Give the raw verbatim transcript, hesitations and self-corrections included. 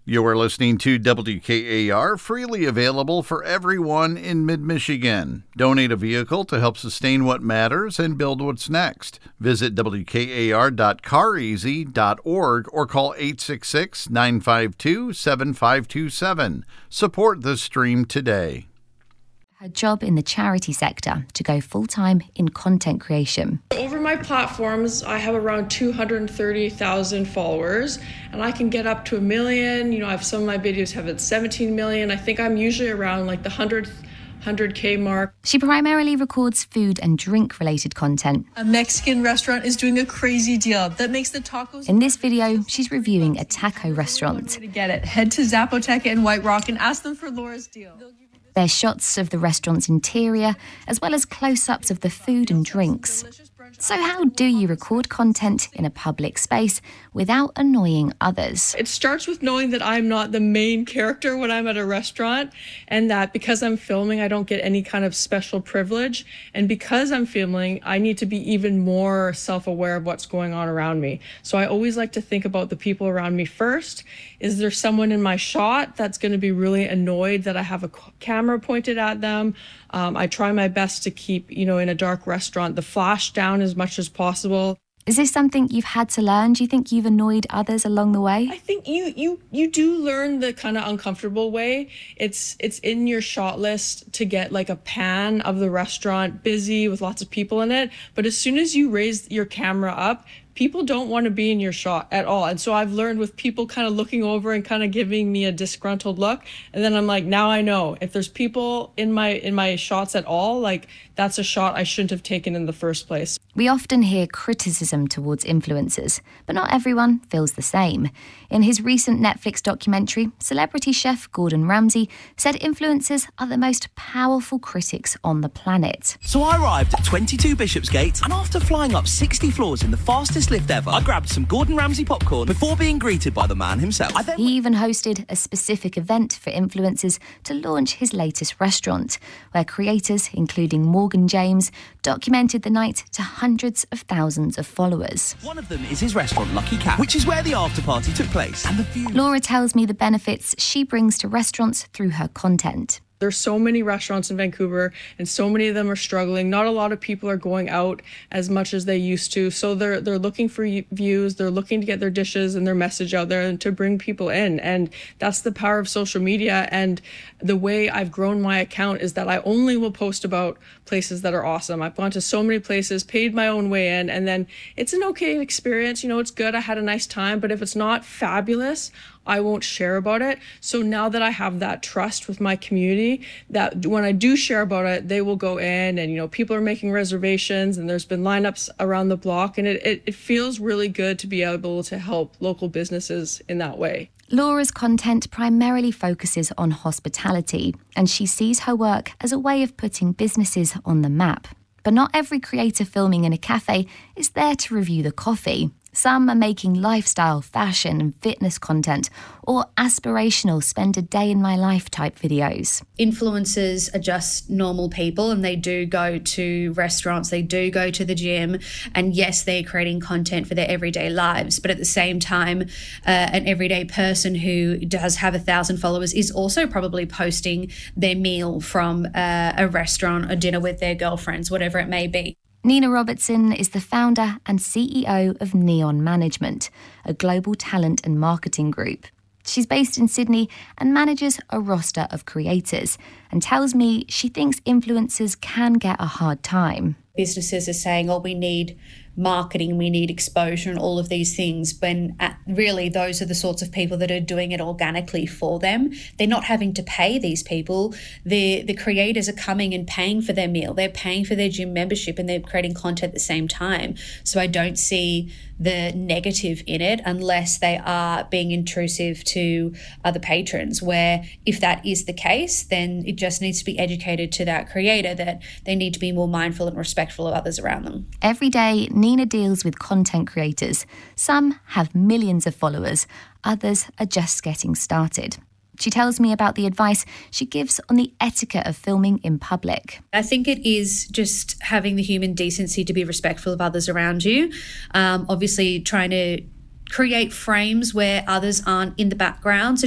You are listening to W K A R, freely available for everyone in mid-Michigan. Donate a vehicle to help sustain what matters and build what's next. Visit W K A R dot car easy dot org or call eight six six, nine five two, seven five two seven. Support the stream today. Her job in the charity sector to go full-time in content creation. Over my platforms, I have around two hundred thirty thousand followers, and I can get up to a million. You know, I have some of my videos have at seventeen million. I think I'm usually around like the one hundred, one hundred K mark. She primarily records food and drink-related content. A Mexican restaurant is doing a crazy deal that makes the tacos... In this video, she's reviewing a taco restaurant. To get it, head to Zapoteca in White Rock and ask them for Laura's deal. There's shots of the restaurant's interior, as well as close-ups of the food and drinks. So how do you record content in a public space without annoying others? It starts with knowing that I'm not the main character when I'm at a restaurant, and that because I'm filming, I don't get any kind of special privilege. And because I'm filming, I need to be even more self-aware of what's going on around me. So I always like to think about the people around me first. Is there someone in my shot that's going to be really annoyed that I have a camera pointed at them? Um, I try my best to keep, you know, in a dark restaurant, the flash down as much as possible. Is this something you've had to learn? Do you think you've annoyed others along the way? I think you you you do learn the kind of uncomfortable way. It's it's in your shot list to get like a pan of the restaurant busy with lots of people in it. But as soon as you raise your camera up, people don't want to be in your shot at all. And so I've learned with people kind of looking over and kind of giving me a disgruntled look. And then I'm like, now I know if there's people in my in my shots at all, like that's a shot I shouldn't have taken in the first place. We often hear criticism towards influencers, but not everyone feels the same. In his recent Netflix documentary, celebrity chef Gordon Ramsay said influencers are the most powerful critics on the planet. So I arrived at twenty-two Bishopsgate, and after flying up sixty floors in the fastest lift ever, I grabbed some Gordon Ramsay popcorn before being greeted by the man himself. I then he even hosted a specific event for influencers to launch his latest restaurant, where creators, including Morgan James, documented the night to hundreds of thousands of followers. One of them is his restaurant Lucky Cat, which is where the after party took place. And the view. Laura tells me the benefits she brings to restaurants through her content. There's so many restaurants in Vancouver, and so many of them are struggling. Not a lot of people are going out as much as they used to. So they're they're looking for views. They're looking to get their dishes and their message out there and to bring people in. And that's the power of social media. And the way I've grown my account is that I only will post about places that are awesome. I've gone to so many places, paid my own way in, and then it's an okay experience. You know, it's good. I had a nice time. But if it's not fabulous, I won't share about it. So now that I have that trust with my community, that when I do share about it, they will go in and, you know, people are making reservations and there's been lineups around the block. And it, it, it feels really good to be able to help local businesses in that way. Laura's content primarily focuses on hospitality, and she sees her work as a way of putting businesses on the map. But not every creator filming in a cafe is there to review the coffee. Some are making lifestyle, fashion and fitness content, or aspirational spend a day in my life type videos. Influencers are just normal people, and they do go to restaurants, they do go to the gym, and yes, they're creating content for their everyday lives. But at the same time, uh, an everyday person who does have a thousand followers is also probably posting their meal from uh, a restaurant, a dinner with their girlfriends, whatever it may be. Nina Robertson is the founder and C E O of Neon Management, a global talent and marketing group. She's based in Sydney and manages a roster of creators, and tells me she thinks influencers can get a hard time. Businesses are saying, oh, we need marketing, we need exposure and all of these things, when at, really those are the sorts of people that are doing it organically for them. They're not having to pay these people. The the creators are coming and paying for their meal. They're paying for their gym membership, and they're creating content at the same time. So I don't see the negative in it unless they are being intrusive to other patrons, where if that is the case, then it just needs to be educated to that creator that they need to be more mindful and respectful of others around them. Every day, Nina deals with content creators. Some have millions of followers, others are just getting started. She tells me about the advice she gives on the etiquette of filming in public. I think it is just having the human decency to be respectful of others around you. Um, obviously, trying to create frames where others aren't in the background. So